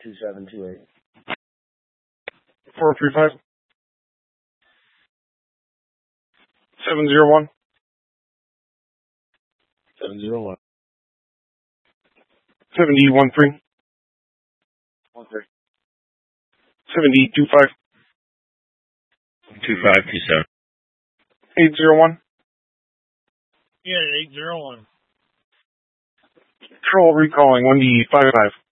2728. 435. 701. 701. 7013. 13. 7025. 2527. 801. Yeah, 801. Control recalling 1D55.